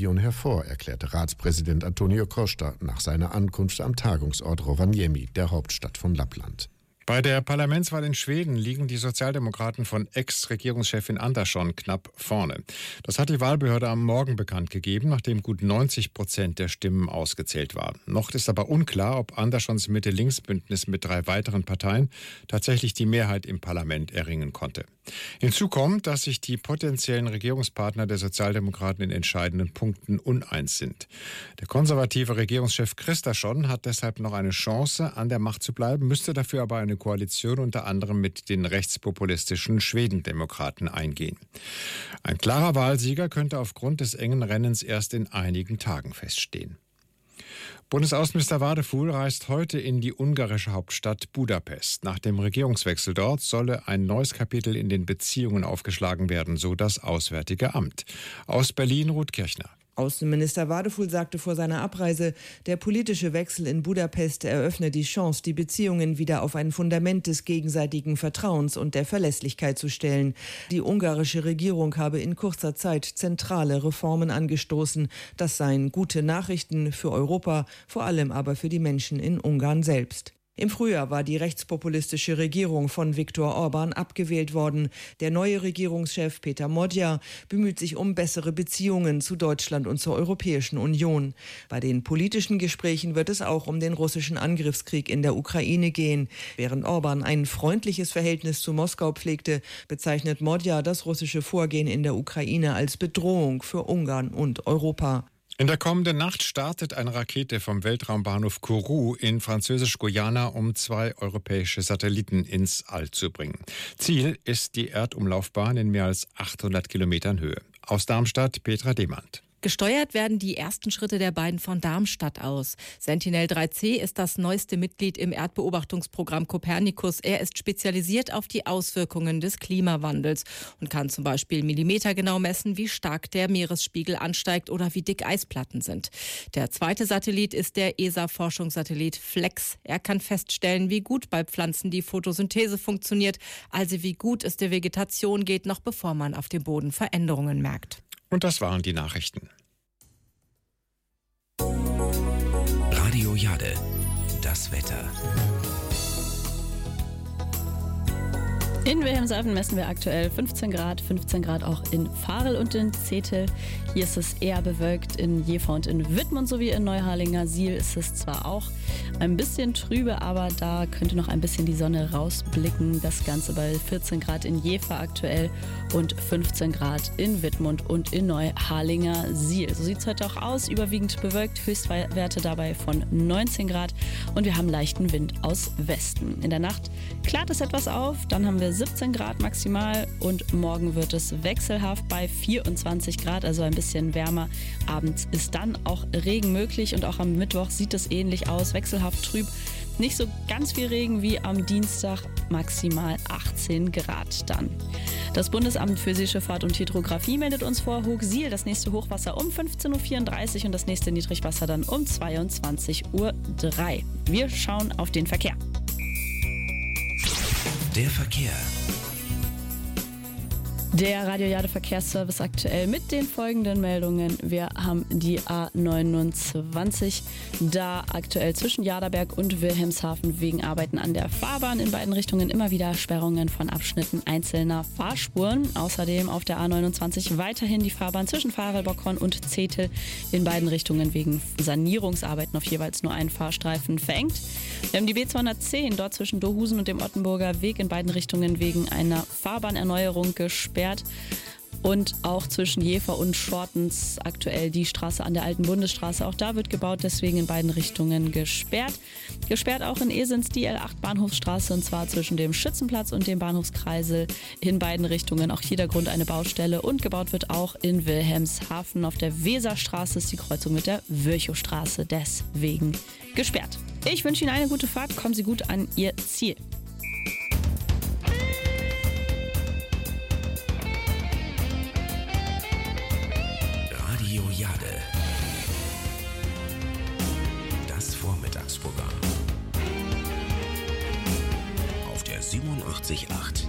Region hervor, erklärte Ratspräsident Antonio Costa nach seiner Ankunft am Tagungsort Rovaniemi, der Hauptstadt von Lappland. Bei der Parlamentswahl in Schweden liegen die Sozialdemokraten von Ex-Regierungschefin Andersson knapp vorne. Das hat die Wahlbehörde am Morgen bekannt gegeben, nachdem gut 90% der Stimmen ausgezählt waren. Noch ist aber unklar, ob Anderssons Mitte-Links-Bündnis mit 3 weiteren Parteien tatsächlich die Mehrheit im Parlament erringen konnte. Hinzu kommt, dass sich die potenziellen Regierungspartner der Sozialdemokraten in entscheidenden Punkten uneins sind. Der konservative Regierungschef Kristersson hat deshalb noch eine Chance, an der Macht zu bleiben, müsste dafür aber eine Koalition unter anderem mit den rechtspopulistischen Schwedendemokraten eingehen. Ein klarer Wahlsieger könnte aufgrund des engen Rennens erst in einigen Tagen feststehen. Bundesaußenminister Wadefuhl reist heute in die ungarische Hauptstadt Budapest. Nach dem Regierungswechsel dort solle ein neues Kapitel in den Beziehungen aufgeschlagen werden, so das Auswärtige Amt. Aus Berlin Ruth Kirchner. Außenminister Wadefuhl sagte vor seiner Abreise, der politische Wechsel in Budapest eröffne die Chance, die Beziehungen wieder auf ein Fundament des gegenseitigen Vertrauens und der Verlässlichkeit zu stellen. Die ungarische Regierung habe in kurzer Zeit zentrale Reformen angestoßen. Das seien gute Nachrichten für Europa, vor allem aber für die Menschen in Ungarn selbst. Im Frühjahr war die rechtspopulistische Regierung von Viktor Orbán abgewählt worden. Der neue Regierungschef Péter Magyar bemüht sich um bessere Beziehungen zu Deutschland und zur Europäischen Union. Bei den politischen Gesprächen wird es auch um den russischen Angriffskrieg in der Ukraine gehen. Während Orbán ein freundliches Verhältnis zu Moskau pflegte, bezeichnet Magyar das russische Vorgehen in der Ukraine als Bedrohung für Ungarn und Europa. In der kommenden Nacht startet eine Rakete vom Weltraumbahnhof Kourou in Französisch-Guyana, um 2 europäische Satelliten ins All zu bringen. Ziel ist die Erdumlaufbahn in mehr als 800 Kilometern Höhe. Aus Darmstadt Petra Demand. Gesteuert werden die ersten Schritte der beiden von Darmstadt aus. Sentinel-3C ist das neueste Mitglied im Erdbeobachtungsprogramm Copernicus. Er ist spezialisiert auf die Auswirkungen des Klimawandels und kann zum Beispiel millimetergenau messen, wie stark der Meeresspiegel ansteigt oder wie dick Eisplatten sind. Der zweite Satellit ist der ESA-Forschungssatellit FLEX. Er kann feststellen, wie gut bei Pflanzen die Photosynthese funktioniert, also wie gut es der Vegetation geht, noch bevor man auf dem Boden Veränderungen merkt. Und das waren die Nachrichten. Radio Jade, das Wetter. In Wilhelmshaven messen wir aktuell 15 Grad auch in Varel und in Zetel. Hier ist es eher bewölkt, in Jever und in Wittmund sowie in Neuharlingersiel ist es zwar auch ein bisschen trübe, aber da könnte noch ein bisschen die Sonne rausblicken. Das Ganze bei 14 Grad in Jever aktuell und 15 Grad in Wittmund und in Neuharlingersiel. So sieht es heute auch aus, überwiegend bewölkt, Höchstwerte dabei von 19 Grad und wir haben leichten Wind aus Westen. In der Nacht klart es etwas auf, dann haben wir 17 Grad maximal und morgen wird es wechselhaft bei 24 Grad, also ein bisschen wärmer. Abends ist dann auch Regen möglich und auch am Mittwoch sieht es ähnlich aus, wechselhaft trüb. Nicht so ganz viel Regen wie am Dienstag, maximal 18 Grad dann. Das Bundesamt für Seeschifffahrt und Hydrographie meldet uns vor Hochsiel das nächste Hochwasser um 15.34 Uhr und das nächste Niedrigwasser dann um 22.03 Uhr. Wir schauen auf den Verkehr. Der Verkehr. Der Radio Jade Verkehrsservice aktuell mit den folgenden Meldungen. Wir haben die A29, da aktuell zwischen Jaderberg und Wilhelmshaven wegen Arbeiten an der Fahrbahn in beiden Richtungen immer wieder Sperrungen von Abschnitten einzelner Fahrspuren. Außerdem auf der A29 weiterhin die Fahrbahn zwischen Varel-Bockhorn und Zetel in beiden Richtungen wegen Sanierungsarbeiten auf jeweils nur einen Fahrstreifen verengt. Wir haben die B210 dort zwischen Dohusen und dem Ottenburger Weg in beiden Richtungen wegen einer Fahrbahnnerneuerung gesperrt. Und auch zwischen Jever und Schortens aktuell die Straße an der Alten Bundesstraße. Auch da wird gebaut, deswegen in beiden Richtungen gesperrt. Gesperrt auch in Esens die L8 Bahnhofsstraße und zwar zwischen dem Schützenplatz und dem Bahnhofskreisel in beiden Richtungen. Auch hier der Grund eine Baustelle und gebaut wird auch in Wilhelmshaven. Auf der Weserstraße ist die Kreuzung mit der Virchowstraße deswegen gesperrt. Ich wünsche Ihnen eine gute Fahrt. Kommen Sie gut an Ihr Ziel. Radio Jade. Das Vormittagsprogramm. Auf der 87.8